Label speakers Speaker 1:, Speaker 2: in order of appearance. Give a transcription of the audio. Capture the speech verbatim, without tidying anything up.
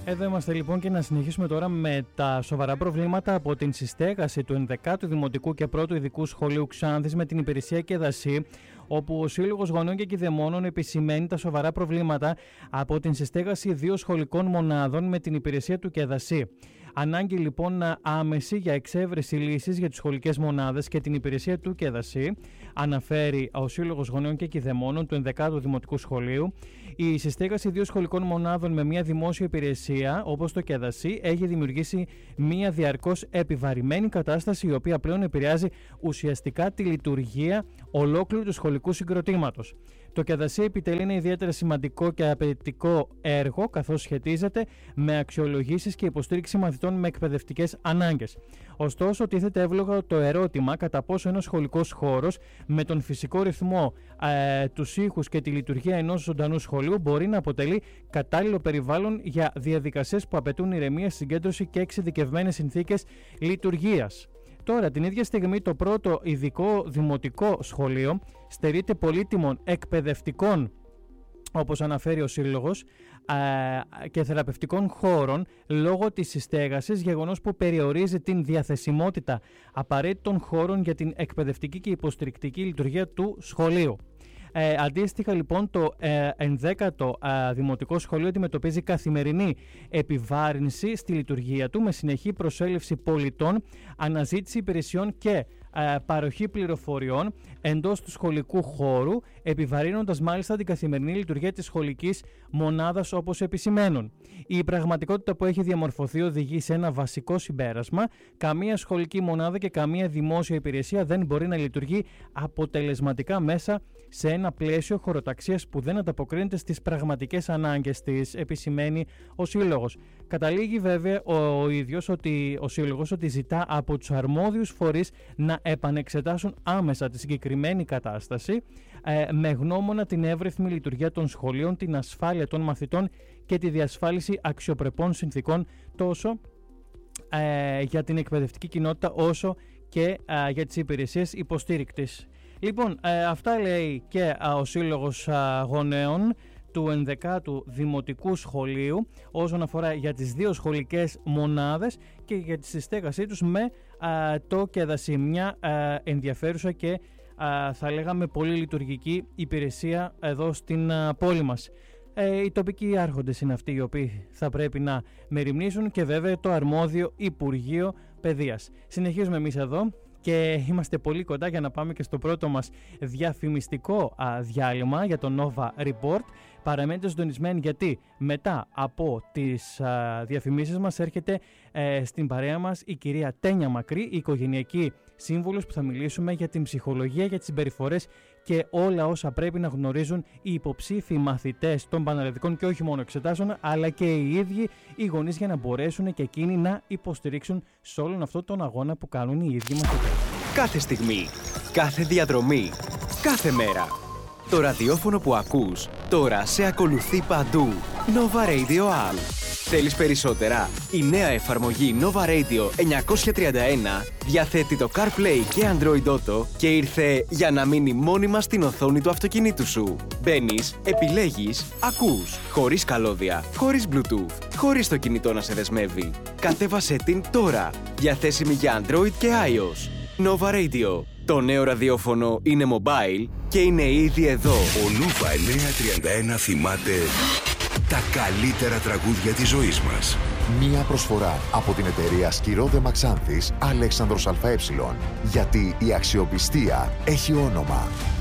Speaker 1: Εδώ είμαστε λοιπόν και να συνεχίσουμε τώρα με τα σοβαρά προβλήματα από την συστέγαση του ενδεκάτου Δημοτικού και πρώτου Ειδικού Σχολείου Ξάνθης με την υπηρεσία Κεδασί, όπου ο Σύλλογος Γονέων και Κηδεμόνων επισημαίνει τα σοβαρά προβλήματα από την συστέγαση δύο σχολικών μονάδων με την υπηρεσία του Κεδασί. Ανάγκη λοιπόν άμεση για εξέβρεση λύσης για τις σχολικές μονάδες και την υπηρεσία του Κεδασί, αναφέρει ο Σύλλογος Γονέων και Κηδεμόνων του ενδεκάτου Δημοτικού Σχολείου. Η συστέγαση δύο σχολικών μονάδων με μια δημόσια υπηρεσία, όπως το Κεδασί, έχει δημιουργήσει μια διαρκώς επιβαρημένη κατάσταση, η οποία πλέον επηρεάζει ουσιαστικά τη λειτουργία ολόκληρου του σχολικού συγκροτήματος. Το Κεδασί επιτελεί ένα ιδιαίτερα σημαντικό και απαιτητικό έργο, καθώς σχετίζεται με αξιολογήσεις και υποστήριξη μαθητών με εκπαιδευτικές ανάγκες. Ωστόσο, τίθεται εύλογα το ερώτημα κατά πόσο ένας σχολικός χώρος με τον φυσικό ρυθμό, ε, τους ήχους και τη λειτουργία ενός ζωντανού σχολείου μπορεί να αποτελεί κατάλληλο περιβάλλον για διαδικασίες που απαιτούν ηρεμία, συγκέντρωση και εξειδικευμένες συνθήκες λειτουργίας. Τώρα, την ίδια στιγμή, το πρώτο ειδικό δημοτικό σχολείο στερείται πολύτιμων εκπαιδευτικών, όπως αναφέρει ο Σύλλογος, και θεραπευτικών χώρων λόγω της συστέγασης, γεγονός που περιορίζει την διαθεσιμότητα απαραίτητων χώρων για την εκπαιδευτική και υποστηρικτική λειτουργία του σχολείου. Ε, αντίστοιχα λοιπόν το ε, ενδέκατο ε, Δημοτικό Σχολείο αντιμετωπίζει καθημερινή επιβάρυνση στη λειτουργία του με συνεχή προσέλευση πολιτών, αναζήτηση υπηρεσιών και ε, παροχή πληροφοριών εντός του σχολικού χώρου, επιβαρύνοντας μάλιστα την καθημερινή λειτουργία της σχολικής μονάδας, όπως επισημαίνουν. Η πραγματικότητα που έχει διαμορφωθεί οδηγεί σε ένα βασικό συμπέρασμα: καμία σχολική μονάδα και καμία δημόσια υπηρεσία δεν μπορεί να λειτουργεί αποτελεσματικά μέσα σε ένα πλαίσιο χωροταξίας που δεν ανταποκρίνεται στις πραγματικές ανάγκες της, επισημαίνει ο Σύλλογος. Καταλήγει βέβαια ο, ο ίδιος ότι, ο Σύλλογος ότι ζητά από τους αρμόδιους φορείς να επανεξετάσουν άμεσα τη συγκεκριμένη κατάσταση, ε, με γνώμονα την εύρυθμη λειτουργία των σχολείων, την ασφάλεια των μαθητών και τη διασφάλιση αξιοπρεπών συνθήκων τόσο ε, για την εκπαιδευτική κοινότητα όσο και ε, για τις υπηρεσίες υποστήρικτης. Λοιπόν, ε, αυτά λέει και α, ο Σύλλογος α, Γονέων του ενδεκάτου Δημοτικού Σχολείου όσον αφορά για τις δύο σχολικές μονάδες και για τη συστέγασή τους με α, το Κεδασί. Μια α, ενδιαφέρουσα και α, θα λέγαμε πολύ λειτουργική υπηρεσία εδώ στην α, πόλη μας. Ε, οι τοπικοί άρχοντες είναι αυτοί οι οποίοι θα πρέπει να μεριμνήσουν και βέβαια το αρμόδιο Υπουργείο Παιδείας. Συνεχίζουμε εμείς εδώ και είμαστε πολύ κοντά για να πάμε και στο πρώτο μας διαφημιστικό α, διάλειμμα για το Nova Report. Παραμένετε συντονισμένοι, γιατί μετά από τις α, διαφημίσεις μας έρχεται ε, στην παρέα μας η κυρία Τένια Μακρύ, η οικογενειακή σύμβουλος, που θα μιλήσουμε για την ψυχολογία, για τις συμπεριφορές και όλα όσα πρέπει να γνωρίζουν οι υποψήφοι μαθητές των πανελλαδικών και όχι μόνο εξετάσεων, αλλά και οι ίδιοι οι γονείς, για να μπορέσουν και εκείνοι να υποστηρίξουν σε όλον αυτόν τον αγώνα που κάνουν οι ίδιοι μαθητές.
Speaker 2: Κάθε στιγμή, κάθε διαδρομή, κάθε μέρα. Το ραδιόφωνο που ακούς τώρα σε ακολουθεί παντού. Nova Radio All. Θέλεις περισσότερα? Η νέα εφαρμογή Nova Radio εννιακόσια τριάντα ένα διαθέτει το CarPlay και Android Auto και ήρθε για να μείνει μόνιμα στην οθόνη του αυτοκινήτου σου. Μπαίνεις, επιλέγεις, ακούς, χωρίς καλώδια, χωρίς Bluetooth, χωρίς το κινητό να σε δεσμεύει. Κατέβασέ την τώρα, διαθέσιμη για Android και iOS. Nova Radio. Το νέο ραδιόφωνο είναι mobile και είναι ήδη εδώ.
Speaker 3: Ο Νόβα εννιακόσια τριάντα ένα θυμάται τα καλύτερα τραγούδια της ζωής μας.
Speaker 4: Μία προσφορά από την εταιρεία Σκυρόδεμα Ξάνθης Αλέξανδρος ΑΕ. Γιατί η αξιοπιστία έχει όνομα.